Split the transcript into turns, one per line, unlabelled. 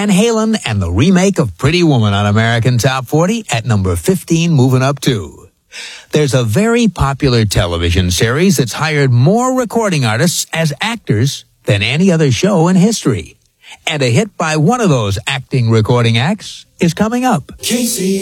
Van Halen and the remake of Pretty Woman on American Top 40 at number 15, moving up 2. There's a very popular television series that's hired more recording artists as actors than any other show in history. And a hit by one of those acting recording acts is coming up.
Casey.